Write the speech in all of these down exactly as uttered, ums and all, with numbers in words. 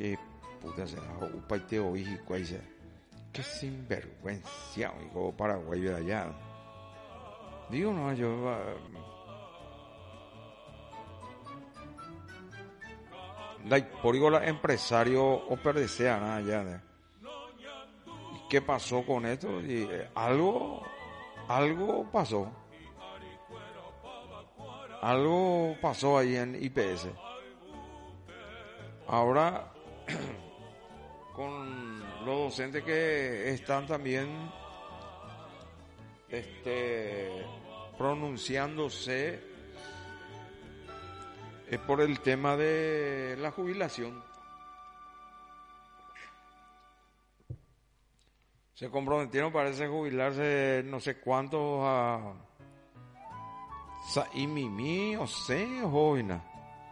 qué puta será, upaite hoy y cuáis. Qué sinvergüenza, hijo Paraguay de allá. Digo, no, yo... Uh, por digo, la empresario o perdesea, nada ya. ¿Y qué pasó con esto? Y, eh, algo, algo pasó. Algo pasó ahí en I P S. Ahora, con los docentes que están también este, pronunciándose es por el tema de la jubilación. Se comprometieron, parece, jubilarse no sé cuántos a Saimimi o sé, joven.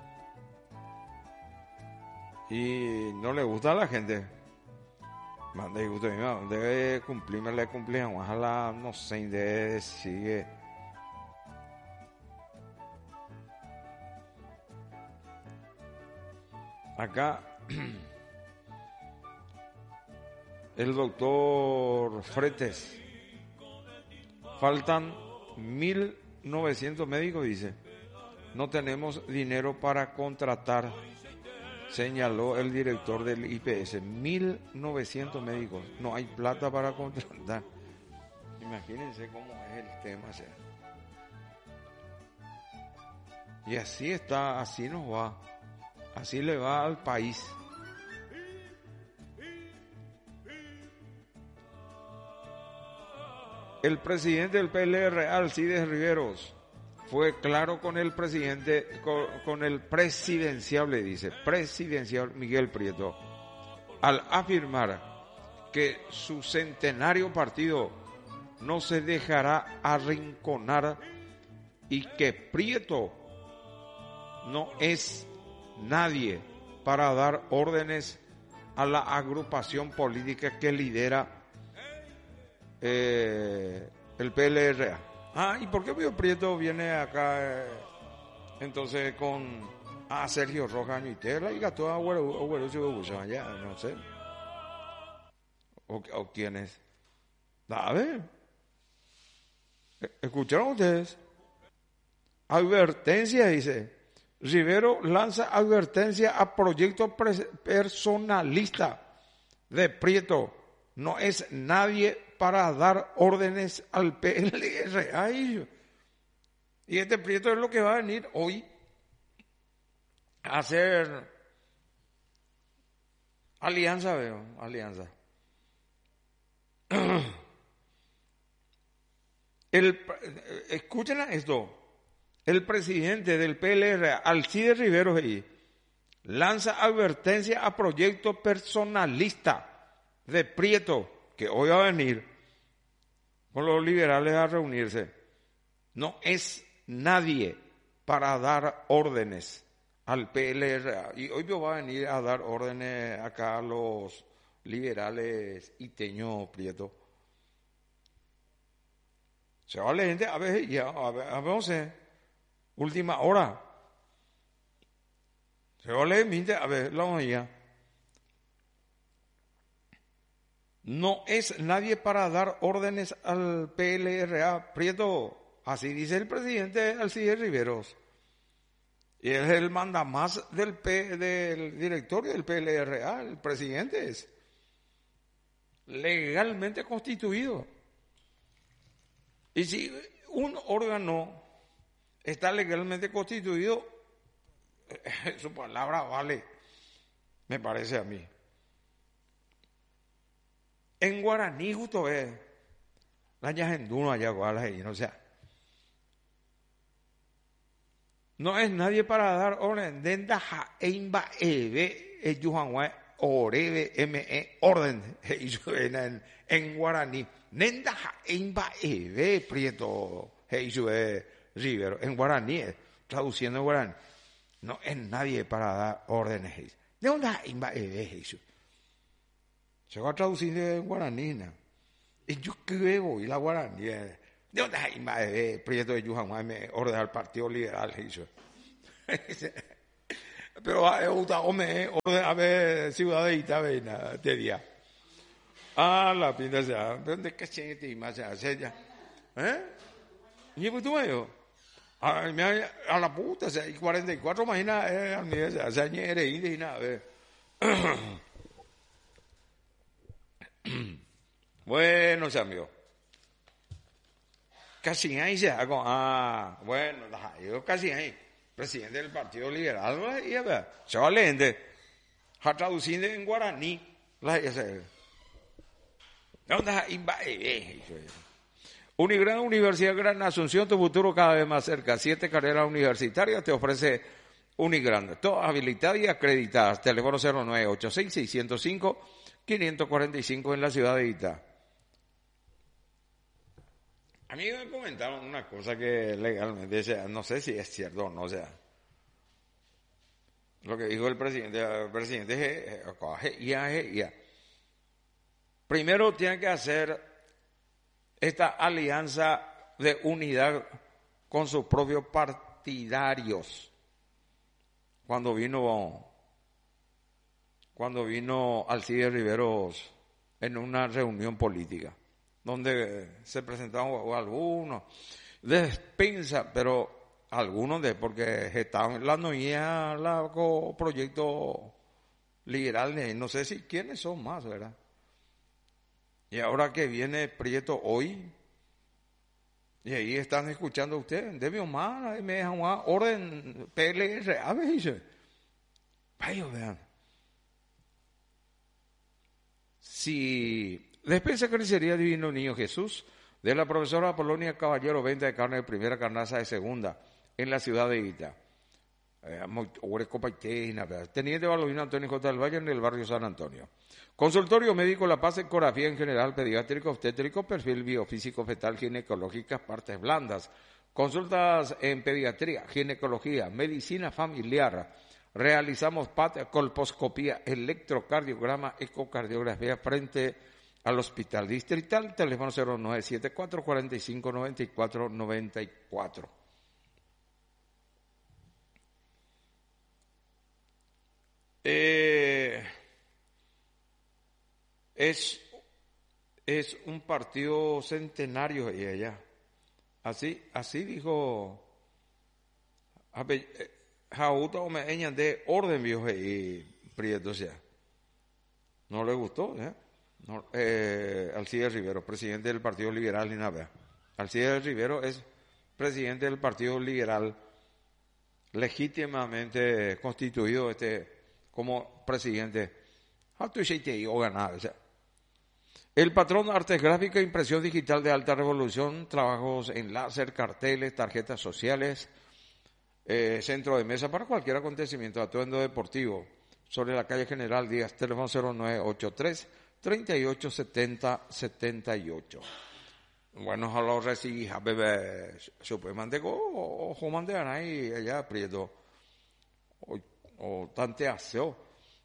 Y no le gusta a la gente. Mande gusto a mí, debe cumplirme, le cumplir, ojalá, no sé, de sigue. Acá, el doctor Fretes, faltan mil novecientos médicos, dice. No tenemos dinero para contratar, señaló el director del I P S. mil novecientos médicos. No hay plata para contratar. Imagínense cómo es el tema. O sea. Y así está, así nos va. Así le va al país. El presidente del P L R, Alcides Riveros, fue claro con el presidente, con, con el presidenciable, dice, presidencial Miguel Prieto, al afirmar que su centenario partido no se dejará arrinconar y que Prieto no es nadie para dar órdenes a la agrupación política que lidera eh, el P L R A. Ah, ¿y por qué Miguel Prieto viene acá eh, entonces con a Sergio Rojas y Tela y gastó a Huerucho allá, no sé? ¿O, o quién es? A ver, ¿escucharon ustedes? Advertencia, dice. Rivero lanza advertencia a proyecto personalista de Prieto. No es nadie para dar órdenes al P L R. Ay, y este Prieto es lo que va a venir hoy a hacer alianza, veo, alianza. El, escuchen esto. El presidente del P L R, Alcides Riveros, lanza advertencia a proyecto personalista de Prieto, que hoy va a venir con los liberales a reunirse. No es nadie para dar órdenes al P L R A. Y hoy va a venir a dar órdenes acá a los liberales iteños Prieto. Se va a leer, a ver, ya, a ver, a ver, no sé, última hora. Se va a leer, a ver, la mañana. No es nadie para dar órdenes al P L R A. Prieto, así dice el presidente Alcides Riveros. Y es el mandamás del, P, del directorio del P L R A. El presidente es legalmente constituido. Y si un órgano está legalmente constituido, su palabra vale, me parece a mí. En guaraní justo es la yajenduno allá, o sea, no es nadie para dar orden. Denda ja eimba ebe e yuhanwa orebe me orden en en guaraní. Nenda ja eimba ebe Prieto heisue Rivero en guaraní, traduciendo en guaraní. No es nadie para dar órdenes. ¿De dónde eimba ebe heisue? Se va a traducir en guaraní. Y yo creo, y la guaraní, ¿de dónde hay más de Prieto de Yuhanwa me ordena al Partido Liberal? Pero a Euta Ome, orden a ver ciudad de Itabeina, te día. Ah, la pinta sea, ¿dónde que se te más se hace ya? ¿Eh? ¿Y pues tú yo? A, a la puta, o sea, y cuarenta y cuatro, imagina, eh, al mes, o sea, ni eres y nada, eh. Bueno, se amigo. Casi ahí se hago, ah, bueno, yo casi ahí, presidente del Partido Liberal, y a ver, se va a leer, ha traducido en guaraní, la ese. ¿Dónde va? Unigran Universidad Gran Asunción, tu futuro cada vez más cerca. Siete carreras universitarias te ofrece Unigran, todas habilitadas y acreditadas. Teléfono cero nueve ocho seis, seis cero cinco, cinco cuatro cinco en la ciudad de Itá. A mí me comentaron una cosa que legalmente, o sea, no sé si es cierto o no, o sea, lo que dijo el presidente, el presidente, ya, ya. Primero tiene que hacer esta alianza de unidad con sus propios partidarios. Cuando vino, cuando vino Alcides Riveros en una reunión política, donde se presentaban algunos de despensa, pero algunos de, porque estaban la noía, la proyecto liberal, no sé si quiénes son más, ¿verdad? Y ahora que viene Prieto hoy, y ahí están escuchando ustedes, de mi humana, me dejan una orden P L R, a ver, dice, vaya, vean. Si Despensa Carnicería Divino Niño Jesús, de la profesora Polonia Caballero, venta de carne de primera, carnaza de segunda, en la ciudad de Itá. Teniente Balovino Antonio J. del Valle, en el barrio San Antonio. Consultorio médico La Paz, ecografía en general, pediátrico, obstétrico, perfil biofísico, fetal, ginecológicas, partes blandas. Consultas en pediatría, ginecología, medicina familiar. Realizamos P A T, colposcopía, electrocardiograma, ecocardiografía frente al Hospital Distrital. Teléfono cero nueve siete cuatro, cuarenta y cinco, noventa y cuatro, noventa y cuatro. Eh... Es, es un partido centenario y allá. Así, así dijo Jauta o me eñan de orden viejo y Prieto, o sea. No le gustó, ¿eh? No, eh, Alcides Rivero, presidente del Partido Liberal, ni nada. Alcides Rivero es presidente del Partido Liberal, legítimamente constituido este como presidente. O sea, el patrón artes gráficas, impresión digital de alta revolución, trabajos en láser, carteles, tarjetas sociales, eh, centro de mesa para cualquier acontecimiento, atuendo deportivo, sobre la calle General Díaz, teléfono cero nueve ocho tres, treinta y ocho setenta, setenta y ocho. Bueno, a los recibí, a bebé, supe mandego, o o mandean ahí, allá, Prieto, o, o tante aseo.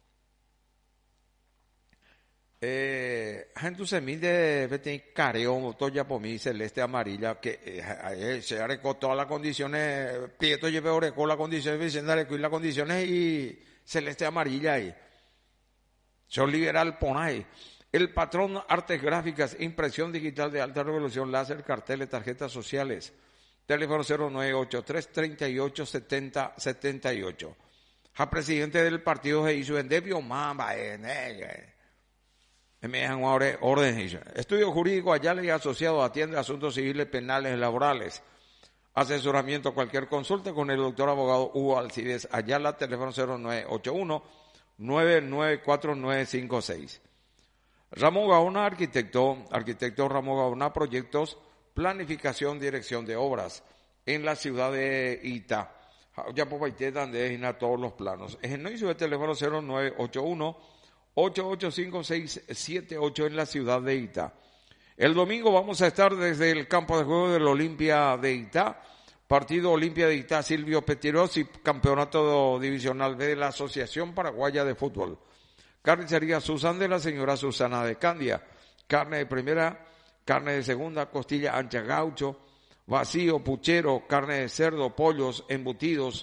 Eh, entonces mi de vete careo toya por mí celeste amarilla que eh, se arecó todas las condiciones Prieto lleve orecó las condiciones Vicente arecó las condiciones y celeste amarilla ahí son liberal pon ahí el patrón artes gráficas impresión digital de alta revolución láser carteles tarjetas sociales teléfono cero nueve ocho tres, treinta y ocho setenta, setenta y ocho. Ja presidente del partido se hizo en Debio Mamba en ella. Me dejan orden. Estudio jurídico, Ayala y asociado, atiende asuntos civiles, penales, laborales. Asesoramiento, cualquier consulta con el doctor abogado Hugo Alcides Ayala, teléfono cero nueve ocho uno, nueve nueve cuatro nueve cinco seis. Ramón Gaona, arquitecto, arquitecto Ramón Gaona, proyectos, planificación, dirección de obras en la ciudad de Itá. Ya por ahí donde a todos los planos. Es el de teléfono cero nueve ocho uno, ocho ocho cinco seis siete ocho en la ciudad de Itá. El domingo vamos a estar desde el campo de juego del Olimpia de Itá, partido Olimpia de Itá, Silvio Petirosi, campeonato divisional B de la Asociación Paraguaya de Fútbol. Carnicería Susan de la señora Susana de Candia, carne de primera, carne de segunda, costilla ancha gaucho, vacío, puchero, carne de cerdo, pollos, embutidos,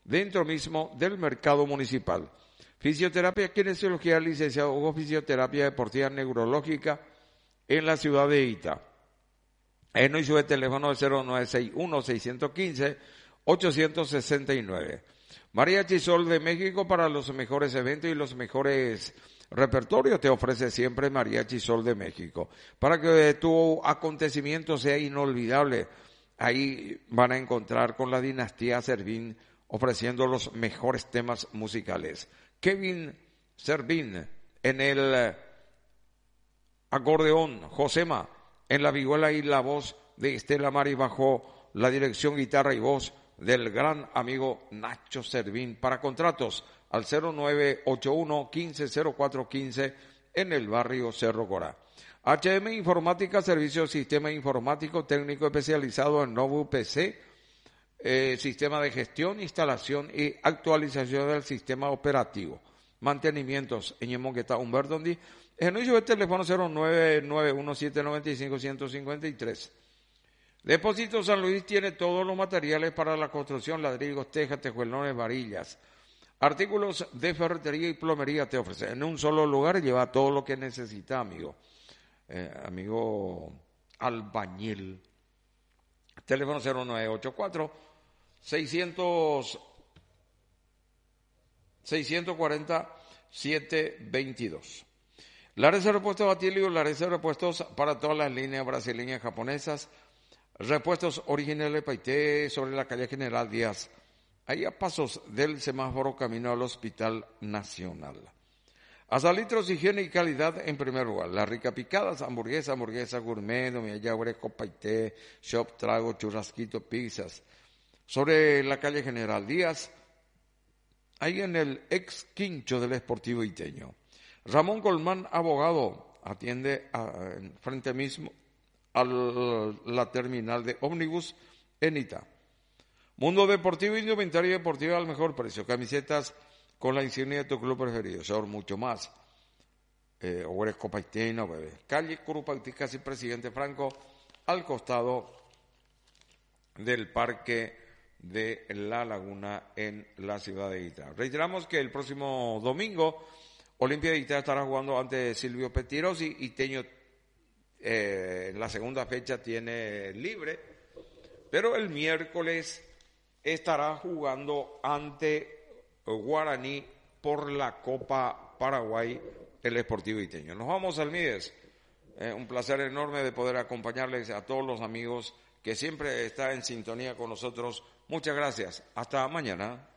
dentro mismo del mercado municipal. Fisioterapia, kinesiología, licenciado Hugo, fisioterapia deportiva neurológica en la ciudad de Ita. En hoy sube teléfono de cero nueve seis uno, seis uno cinco, ocho seis nueve. Mariachi Sol de México, para los mejores eventos y los mejores repertorios te ofrece siempre Mariachi Sol de México. Para que tu acontecimiento sea inolvidable, ahí van a encontrar con la dinastía Servín ofreciendo los mejores temas musicales. Kevin Servín en el acordeón, Josema en la vihuela y la voz de Estela Mari bajo la dirección, guitarra y voz del gran amigo Nacho Servín. Para contratos al cero nueve ocho uno, quince cero cuatro quince en el barrio Cerro Corá. H M Informática, servicio sistema informático técnico especializado en Novu P C, eh, sistema de gestión, instalación y actualización del sistema operativo. Mantenimientos en Yemongueta, Humberto Ndi. En el teléfono cero nueve nueve uno siete nueve cinco uno cinco tres. Depósito San Luis tiene todos los materiales para la construcción: ladrillos, tejas, tejuelones, varillas. Artículos de ferretería y plomería te ofrece. En un solo lugar lleva todo lo que necesita, amigo. Eh, amigo albañil. Teléfono cero nueve ocho cuatro, seiscientos, seiscientos cuarenta, setecientos veintidós. Lares de repuestos Batilio, Lares de repuestos para todas las líneas brasileñas, japonesas. Repuestos originales Paité, sobre la calle General Díaz, ahí a pasos del semáforo camino al Hospital Nacional. Asalitros, higiene y calidad en primer lugar. Las ricas picadas, hamburguesa, hamburguesa gourmet, domiaya, orejo, Paité, shop, trago, churrasquito, pizzas. Sobre la calle General Díaz, ahí en el ex quincho del Esportivo Iteño. Ramón Colmán, abogado, atiende a, frente mismo a la terminal de ómnibus en Ita. Mundo Deportivo, indumentaria deportiva al mejor precio. Camisetas con la insignia de tu club preferido. Son mucho más. Eh, Oresco Paiteno, bebé. Calle Curupauti, casi Presidente Franco, al costado del Parque de La Laguna en la ciudad de Ita. Reiteramos que el próximo domingo Olimpia de Ita estará jugando ante Silvio Petirosi y Teño. Eh, en la segunda fecha tiene libre, pero el miércoles estará jugando ante Guaraní por la Copa Paraguay, el Esportivo Iteño. Nos vamos al Mides. Eh, un placer enorme de poder acompañarles a todos los amigos que siempre están en sintonía con nosotros. Muchas gracias. Hasta mañana.